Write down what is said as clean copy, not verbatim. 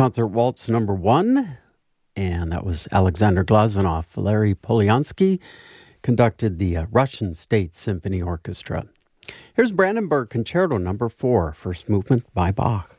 Concert Waltz number 1, and that was Alexander Glazunov. Valery Polyansky conducted the Russian State Symphony Orchestra. Here's Brandenburg Concerto number 4, first movement by Bach.